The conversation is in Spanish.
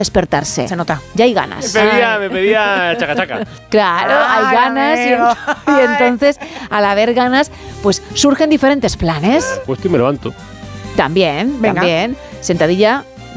despertarse. Se nota. Ya hay ganas. Me pedía chaca chaca. Claro, hay ganas y entonces al haber ganas pues surgen diferentes planes. Puesto y me levanto. También. Sentadilla